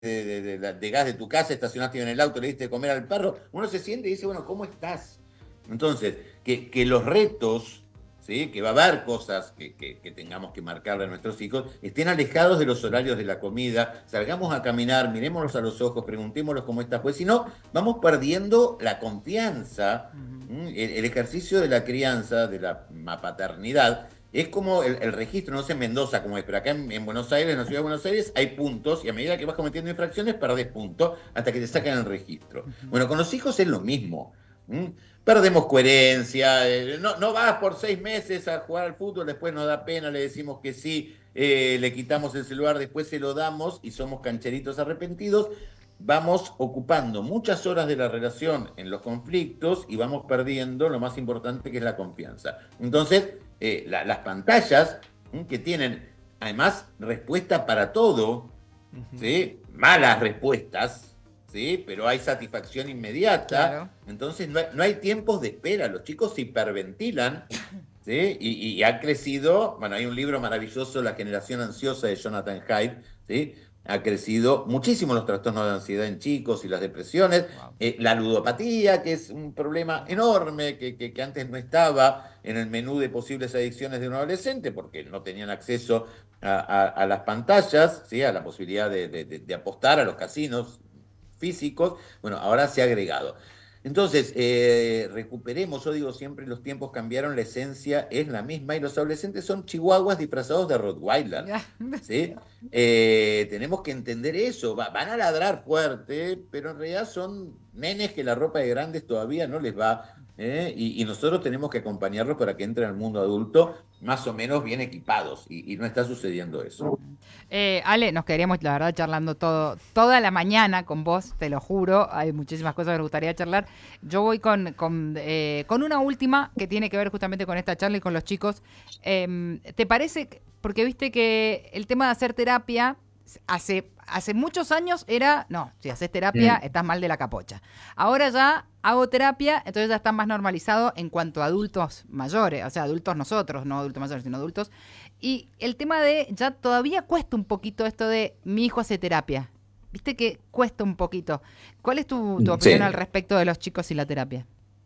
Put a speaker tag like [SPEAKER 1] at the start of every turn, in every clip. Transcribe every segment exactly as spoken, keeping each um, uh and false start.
[SPEAKER 1] de, de, de, de, de gas de tu casa, estacionaste en el auto, le diste de comer al perro, uno se siente y dice, bueno, ¿cómo estás? Entonces, que, que los retos, ¿sí? Que va a haber cosas que, que, que tengamos que marcarle a nuestros hijos, estén alejados de los horarios de la comida, salgamos a caminar, mirémoslos a los ojos, preguntémoslos cómo estás, pues si no, vamos perdiendo la confianza, el, el ejercicio de la crianza, de la paternidad. Es como el, el registro, no sé en Mendoza cómo es, pero acá en, en Buenos Aires, en la ciudad de Buenos Aires, hay puntos y a medida que vas cometiendo infracciones, perdés puntos hasta que te sacan el registro. Bueno, con los hijos es lo mismo. ¿Mm? Perdemos coherencia, eh, no, no vas por seis meses a jugar al fútbol, después nos da pena, le decimos que sí, eh, le quitamos el celular, después se lo damos y somos cancheritos arrepentidos. Vamos ocupando muchas horas de la relación en los conflictos y vamos perdiendo lo más importante que es la confianza. Entonces, eh, la, las pantallas ¿m? que tienen además respuesta para todo, uh-huh. ¿sí? Malas respuestas, ¿sí? Pero hay satisfacción inmediata, claro. Entonces no hay, no hay tiempos de espera, los chicos se hiperventilan, ¿sí? Y, y ha crecido, bueno, hay un libro maravilloso, La generación ansiosa, de Jonathan Haidt, ¿sí? Ha crecido muchísimo los trastornos de ansiedad en chicos y las depresiones, wow. eh, la ludopatía, que es un problema enorme, que, que, que antes no estaba en el menú de posibles adicciones de un adolescente, porque no tenían acceso a, a, a las pantallas, ¿sí? A la posibilidad de, de, de, de apostar a los casinos físicos, bueno, ahora se ha agregado. Entonces, eh, recuperemos, yo digo siempre, los tiempos cambiaron, la esencia es la misma y los adolescentes son chihuahuas disfrazados de Rottweiler, ¿sí? Eh, tenemos que entender eso, Va, van a ladrar fuerte, pero en realidad son nenes que la ropa de grandes todavía no les va, ¿eh? y, y nosotros tenemos que acompañarlos para que entren al mundo adulto más o menos bien equipados, y, y no está sucediendo eso.
[SPEAKER 2] Eh, Ale, nos quedaríamos, la verdad, charlando todo, toda la mañana con vos, te lo juro. Hay muchísimas cosas que nos gustaría charlar. Yo voy con, con, eh, con una última que tiene que ver justamente con esta charla y con los chicos. Eh, ¿Te parece? Porque viste que el tema de hacer terapia hace, hace muchos años era, no, si haces terapia mm. estás mal de la capocha. Ahora ya hago terapia, entonces ya está más normalizado en cuanto a adultos mayores, o sea, adultos nosotros, no adultos mayores, sino adultos. Y el tema de, ya todavía cuesta un poquito esto de mi hijo hace terapia. Viste que cuesta un poquito. ¿Cuál es tu, tu opinión sí. al respecto de los chicos y la terapia?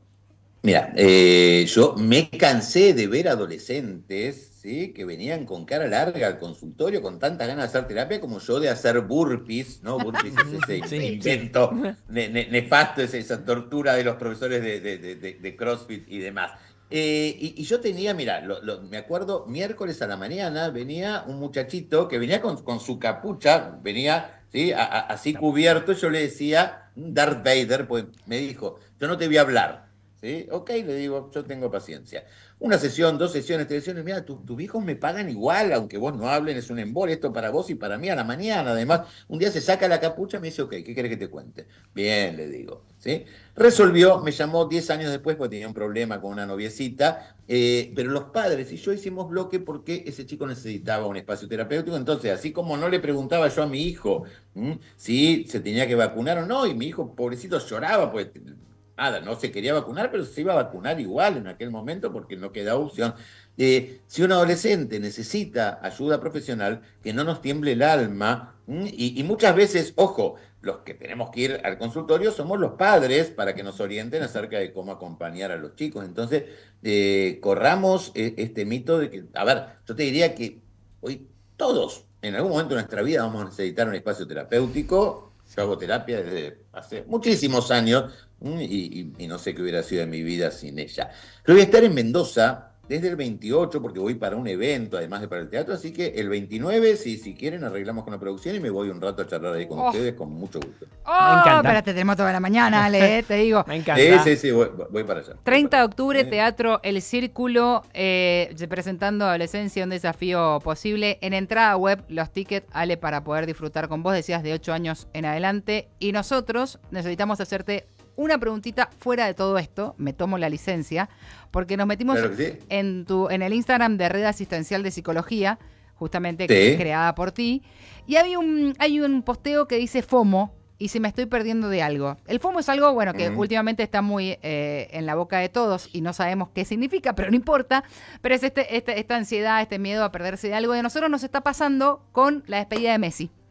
[SPEAKER 1] Mira, eh, yo me cansé de ver adolescentes, ¿sí? Que venían con cara larga al consultorio con tantas ganas de hacer terapia como yo de hacer burpees, ¿no? Burpees es ese sí, invento sí. ne, ne, nefasto, es esa tortura de los profesores de, de, de, de, de CrossFit y demás. Eh, y, y yo tenía, mira, lo, lo, me acuerdo, miércoles a la mañana venía un muchachito que venía con, con su capucha, venía ¿sí? a, a, así cubierto, yo le decía, Darth Vader, pues me dijo, yo no te voy a hablar. ¿Sí? Ok, le digo, yo tengo paciencia. Una sesión, dos sesiones, tres sesiones, mira, tu, tus hijos me pagan igual, aunque vos no hablen, es un embole, esto para vos y para mí a la mañana. Además, un día se saca la capucha y me dice, ok, ¿qué querés que te cuente? Bien, le digo, ¿sí? Resolvió, me llamó diez años después porque tenía un problema con una noviecita, eh, pero los padres y yo hicimos bloque porque ese chico necesitaba un espacio terapéutico, entonces, así como no le preguntaba yo a mi hijo ¿m? si se tenía que vacunar o no, y mi hijo, pobrecito, lloraba, pues nada, no se quería vacunar, pero se iba a vacunar igual en aquel momento porque no quedaba opción. Eh, si un adolescente necesita ayuda profesional, que no nos tiemble el alma, y, y muchas veces, ojo, los que tenemos que ir al consultorio somos los padres para que nos orienten acerca de cómo acompañar a los chicos. Entonces, eh, corramos este mito de que, a ver, yo te diría que hoy todos, en algún momento de nuestra vida, vamos a necesitar un espacio terapéutico. Yo hago terapia desde hace muchísimos años y, y, y no sé qué hubiera sido de mi vida sin ella. Yo voy a estar en Mendoza desde el veintiocho porque voy para un evento, además de para el teatro, así que el veintinueve, si, si quieren, arreglamos con la producción y me voy un rato a charlar ahí con oh. ustedes con mucho gusto.
[SPEAKER 2] Oh, me encanta. Espérate, tenemos toda la mañana, Ale, eh, te digo.
[SPEAKER 1] Me encanta. Sí, sí, sí, voy, voy para allá.
[SPEAKER 2] treinta de octubre, eh. Teatro El Círculo, eh, presentando Adolescencia, un desafío posible. En entrada web, los tickets, Ale, para poder disfrutar con vos, decías de ocho años en adelante. Y nosotros necesitamos hacerte una preguntita fuera de todo esto, me tomo la licencia, porque nos metimos claro sí. en tu en el Instagram de Red Asistencial de Psicología, justamente sí. creada por ti, y hay un, hay un posteo que dice FOMO, y si me estoy perdiendo de algo. El FOMO es algo, bueno, que uh-huh. últimamente está muy eh, en la boca de todos, y no sabemos qué significa, pero no importa, pero es este, este, esta ansiedad, este miedo a perderse de algo, y a nosotros nos está pasando con la despedida de Messi.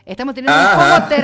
[SPEAKER 2] Estamos teniendo un
[SPEAKER 1] Ajá.
[SPEAKER 2] FOMO